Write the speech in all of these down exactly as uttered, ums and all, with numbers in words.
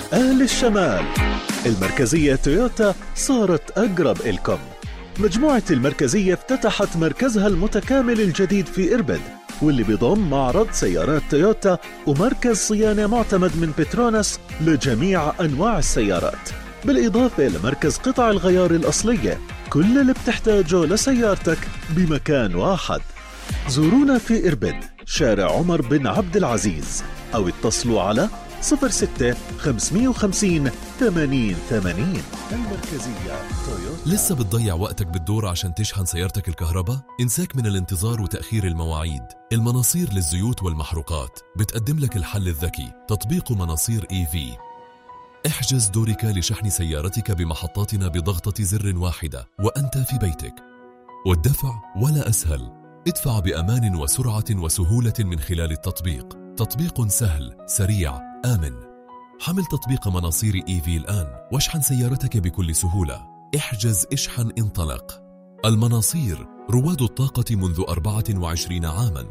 أهل الشمال، المركزية تويوتا صارت أقرب إلكم. مجموعة المركزية افتتحت مركزها المتكامل الجديد في إربد، واللي بيضم معرض سيارات تويوتا ومركز صيانة معتمد من بتروناس لجميع أنواع السيارات، بالإضافة لمركز قطع الغيار الأصلية. كل اللي بتحتاجه لسيارتك بمكان واحد. زورونا في إربد، شارع عمر بن عبد العزيز، أو اتصلوا على صفر ستة خمسمية وخمسين ثمانين ثمانين. المركزية تويوتا. لسه بتضيع وقتك بالدور عشان تشحن سيارتك الكهرباء؟ انساك من الانتظار وتأخير المواعيد. المناصير للزيوت والمحروقات بتقدم لك الحل الذكي، تطبيق مناصير إي في. احجز دورك لشحن سيارتك بمحطاتنا بضغطة زر واحدة وأنت في بيتك، والدفع ولا أسهل. ادفع بأمان وسرعة وسهولة من خلال التطبيق. تطبيق سهل، سريع، آمن. حمل تطبيق مناصير إي في الآن واشحن سيارتك بكل سهولة. احجز، اشحن، انطلق. المناصير، رواد الطاقة منذ أربعة وعشرين عاماً.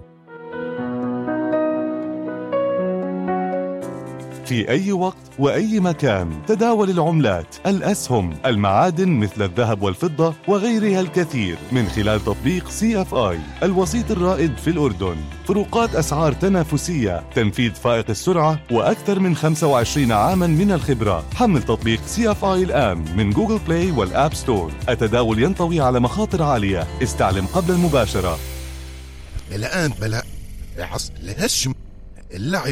في أي وقت وأي مكان تداول العملات، الأسهم، المعادن مثل الذهب والفضة وغيرها الكثير من خلال تطبيق سي اف آي، الوسيط الرائد في الأردن. فروقات أسعار تنافسية، تنفيذ فائق السرعة، وأكثر من خمسة وعشرين عاما من الخبرة. حمل تطبيق سي اف آي الآن من جوجل بلاي والآب ستور. التداول ينطوي على مخاطر عالية، استعلم قبل المباشرة. الآن بلا عص لهش اللعب.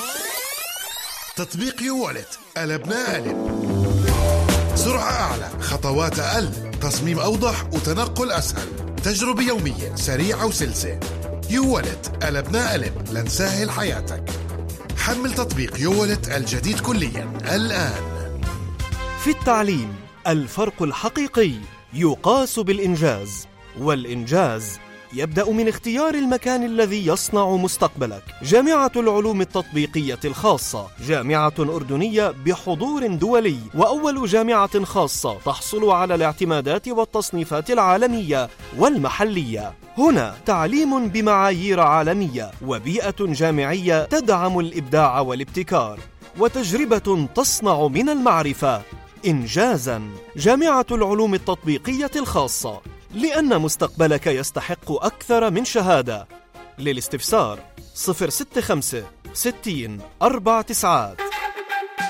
تطبيق يوالت، قلبنا قلب. سرعة أعلى، خطوات أقل، تصميم أوضح وتنقل أسهل، تجربة يومية سريعة وسلسة. يوالت، قلبنا قلب لنسهل حياتك. حمل تطبيق يوالت الجديد كليا الآن. في التعليم، الفرق الحقيقي يقاس بالإنجاز، والإنجاز يبدأ من اختيار المكان الذي يصنع مستقبلك. جامعة العلوم التطبيقية الخاصة، جامعة أردنية بحضور دولي، وأول جامعة خاصة تحصل على الاعتمادات والتصنيفات العالمية والمحلية. هنا تعليم بمعايير عالمية، وبيئة جامعية تدعم الإبداع والابتكار، وتجربة تصنع من المعرفة إنجازاً. جامعة العلوم التطبيقية الخاصة، لأن مستقبلك يستحق أكثر من شهادة. للاستفسار صفر ستة خمسة ستين أربع تسعات.